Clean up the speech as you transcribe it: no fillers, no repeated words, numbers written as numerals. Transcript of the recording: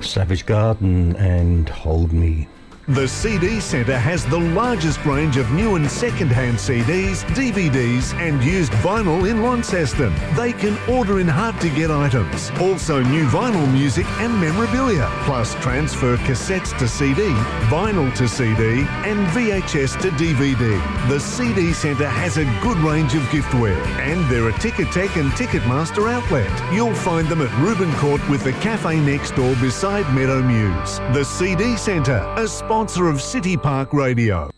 Savage Garden and Hold Me. The CD Centre has the largest range of new and second-hand CDs, DVDs and used vinyl in Launceston. They can order in hard-to-get items. Also new vinyl music and memorabilia, plus transfer cassettes to CD, vinyl to CD and VHS to DVD. The CD Centre has a good range of giftware and they're a Ticketek and Ticketmaster outlet. You'll find them at Reuben Court with the cafe next door beside Meadow Muse. The CD Centre, a sponsor of City Park Radio.